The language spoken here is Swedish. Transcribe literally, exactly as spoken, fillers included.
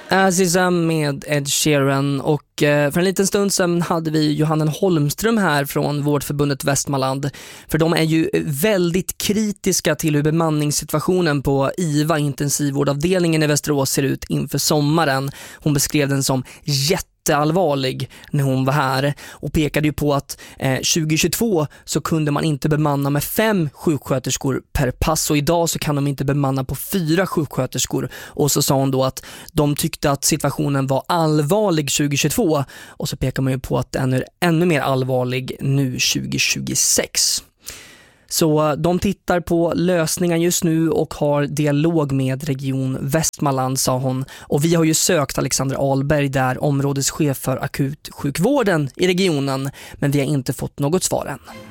Aziza med Ed Sheeran. Och för en liten stund sedan hade vi Johanna Holmström här från Vårdförbundet Västmanland. För de är ju väldigt kritiska till hur bemanningssituationen på I V A, intensivvårdavdelningen i Västerås, ser ut inför sommaren. Hon beskrev den som jätteallvarlig när hon var här och pekade ju på att eh, tjugohundratjugotvå så kunde man inte bemanna med fem sjuksköterskor per pass, och idag så kan de inte bemanna på fyra sjuksköterskor. Och så sa hon då att de tyckte att situationen var allvarlig tjugohundratjugotvå, och så pekar man ju på att den är ännu mer allvarlig nu tjugohundratjugosex. Så de tittar på lösningar just nu och har dialog med Region Västmanland, sa hon. Och vi har ju sökt Alexander Ahlberg där, områdeschef för akutsjukvården i regionen, men vi har inte fått något svar än.